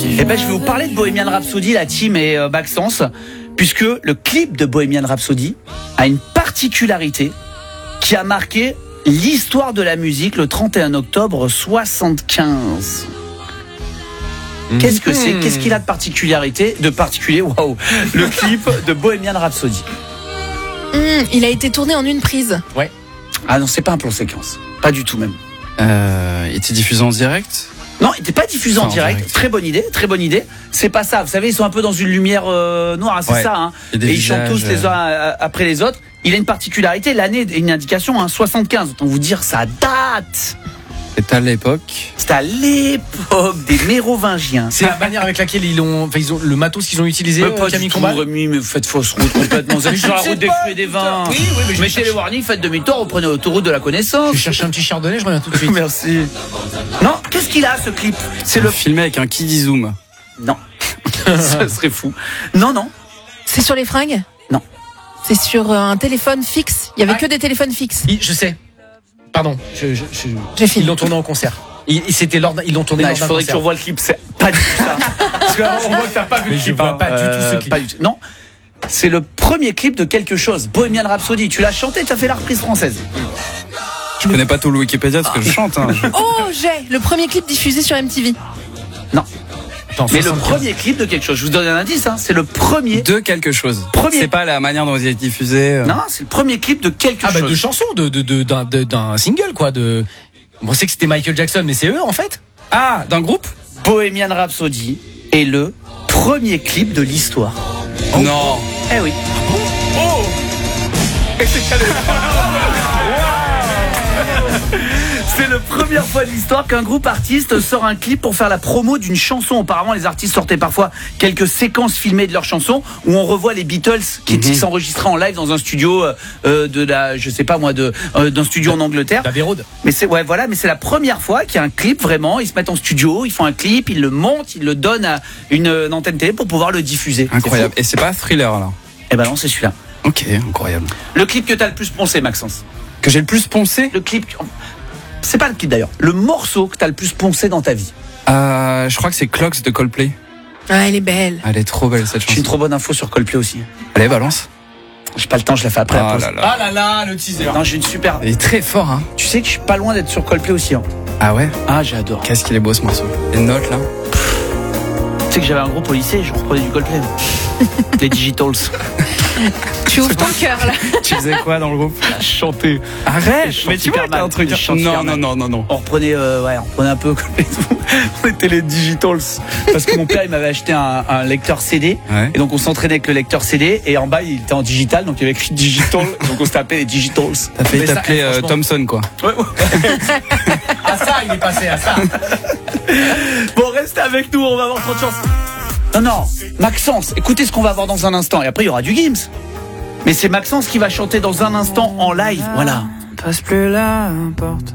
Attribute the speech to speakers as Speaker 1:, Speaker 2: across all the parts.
Speaker 1: Eh ben, je vais vous parler de Bohemian Rhapsody, la team et Maxence, puisque le clip de Bohemian Rhapsody a une particularité qui a marqué l'histoire de la musique le 31 octobre 75. Qu'est-ce que c'est ? Qu'est-ce qu'il a de particulier, waouh, le clip de Bohemian Rhapsody.
Speaker 2: Il a été tourné en une prise.
Speaker 1: Ouais. Ah non, c'est pas un plan séquence. Pas du tout même.
Speaker 3: Il était diffusé en direct ?
Speaker 1: Non, il n'était pas diffusé en direct. Très bonne idée. C'est pas ça. Vous savez, ils sont un peu dans une lumière noire, hein, c'est ça. Hein. Et ils chantent tous les uns après les autres. Il a une particularité, l'année est une indication, 75. Autant vous dire, ça date.
Speaker 3: C'était à l'époque.
Speaker 1: C'était à l'époque des Mérovingiens.
Speaker 4: C'est la manière avec laquelle ils ont le matos qu'ils ont utilisé.
Speaker 1: Camille Combal. Mais vous faites fausse route complètement. Vous êtes sur la route des fruits et des vins.
Speaker 4: Oui, mais
Speaker 1: mettez les warnings, faites demi-tour, reprenez l'autoroute de la connaissance.
Speaker 4: Je cherche un petit chardonnay, je reviens tout de suite.
Speaker 1: Merci. Non, qu'est-ce qu'il a ce clip ? C'est le
Speaker 3: filmé avec un Kiddy Zoom.
Speaker 1: Non. Ça serait fou. Non.
Speaker 2: C'est sur les fringues ?
Speaker 1: Non.
Speaker 2: C'est sur un téléphone fixe. Il y avait que des téléphones fixes.
Speaker 4: Je sais. Pardon,
Speaker 2: J'ai fini.
Speaker 4: ils l'ont tourné en concert. Ils l'ont tourné lors d'un concert.
Speaker 1: Il faudrait que tu revoies le clip, c'est pas du tout ça. Parce qu'on voit que t'as pas vu le clip.
Speaker 4: Je vois pas du tout ce clip.
Speaker 1: Pas du tout. Non, c'est le premier clip de quelque chose. Bohemian Rhapsody, tu l'as chanté, tu as fait la reprise française.
Speaker 3: Je connais pas tout le Wikipédia parce que je chante.
Speaker 2: Oh, j'ai le premier clip diffusé sur MTV.
Speaker 1: Non.
Speaker 4: Attends,
Speaker 1: mais
Speaker 4: 75.
Speaker 1: le premier clip de quelque chose, je vous donne un indice, c'est le premier.
Speaker 3: De quelque chose.
Speaker 1: Premier.
Speaker 3: C'est pas la manière dont il est diffusé.
Speaker 1: Non, c'est le premier clip de quelque chose.
Speaker 4: De chansons, d'un single, quoi. On sait que c'était Michael Jackson, mais c'est eux, en fait.
Speaker 3: Ah, d'un groupe ?
Speaker 1: Bohemian Rhapsody est le premier clip de l'histoire.
Speaker 3: Non.
Speaker 1: Eh oui.
Speaker 4: Oh.
Speaker 1: Et c'est cadeau. C'est la première fois de l'histoire qu'un groupe artiste sort un clip pour faire la promo d'une chanson. Auparavant, les artistes sortaient parfois quelques séquences filmées de leurs chansons où on revoit les Beatles qui s'enregistraient en live dans un studio d'un studio en Angleterre.
Speaker 4: D'Abbey Road.
Speaker 1: Mais c'est la première fois qu'il y a un clip vraiment. Ils se mettent en studio, ils font un clip, ils le montent, ils le donnent à une antenne télé pour pouvoir le diffuser.
Speaker 3: Incroyable. Et c'est pas Thriller alors ?
Speaker 1: Eh ben non, c'est celui-là.
Speaker 3: Ok, incroyable.
Speaker 1: Le clip que t'as le plus poncé, Maxence.
Speaker 3: Que j'ai le plus poncé ?
Speaker 1: Le clip. C'est pas le clip d'ailleurs. Le morceau que t'as le plus poncé dans ta vie.
Speaker 3: Je crois que c'est Clocks de Coldplay.
Speaker 2: Ah, elle est belle.
Speaker 3: Elle est trop belle cette chanson.
Speaker 1: J'ai une trop bonne info sur Coldplay aussi.
Speaker 3: Allez, balance.
Speaker 1: J'ai pas le temps, je la fais après.
Speaker 3: Ah
Speaker 4: là là, le teaser.
Speaker 1: Non, j'ai une super.
Speaker 3: Il est très fort, hein.
Speaker 1: Tu sais que je suis pas loin d'être sur Coldplay aussi.
Speaker 3: Ah ouais ?
Speaker 1: Ah, j'adore.
Speaker 3: Qu'est-ce qu'il est beau ce morceau. Les notes là.
Speaker 1: Tu sais que j'avais un groupe au lycée, je reprenais du Coldplay. Les Digitals.
Speaker 2: Tu ouvres ton cœur là.
Speaker 3: Tu faisais quoi dans le groupe ?
Speaker 1: Chanter.
Speaker 3: Arrête.
Speaker 1: Mais tu vois qu'il y a un truc.
Speaker 3: Non.
Speaker 1: On reprenait un peu Coldplay. On était les Digitals. Parce que mon père il m'avait acheté un lecteur CD.
Speaker 3: Ouais.
Speaker 1: Et donc on s'entraînait avec le lecteur CD. Et en bas il était en digital, donc il y avait écrit Digital. Donc on se tapait les Digitals.
Speaker 3: T'as failli t'appeler
Speaker 4: franchement.
Speaker 3: Thompson quoi.
Speaker 1: Ouais.
Speaker 4: À ça, il est passé à ça.
Speaker 1: Bon, restez avec nous, on va avoir trop de chance. Non, Maxence, écoutez ce qu'on va avoir dans un instant. Et après, il y aura du Gims. Mais c'est Maxence qui va chanter dans un instant en live. Voilà.
Speaker 5: Passe plus là, importe.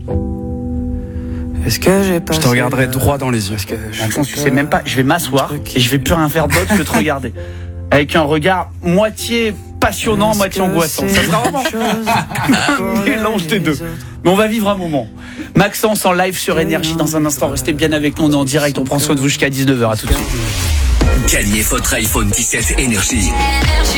Speaker 5: Est-ce que j'ai pas.
Speaker 3: Je te regarderai droit dans les yeux.
Speaker 1: Maxence, tu sais même pas, je vais m'asseoir et je vais plus rien faire d'autre que te regarder. Avec un regard moitié passionnant, moitié angoissant. Ça sera vraiment un mélange des deux. Mais on va vivre un moment. Maxence en live sur Énergie dans un instant. Restez bien avec nous, on est en direct, on prend soin de vous jusqu'à 19h. À tout de suite.
Speaker 6: Gagnez votre iPhone 17 Énergie.